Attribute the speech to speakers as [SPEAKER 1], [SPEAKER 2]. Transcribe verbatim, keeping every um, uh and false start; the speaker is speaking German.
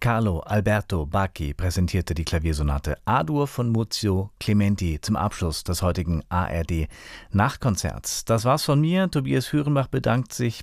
[SPEAKER 1] Carlo Alberto Bacchi präsentierte die Klaviersonate A-Dur von Muzio Clementi zum Abschluss des heutigen A R D Nachtkonzerts. Das war's von mir. Tobias Hürenbach bedankt sich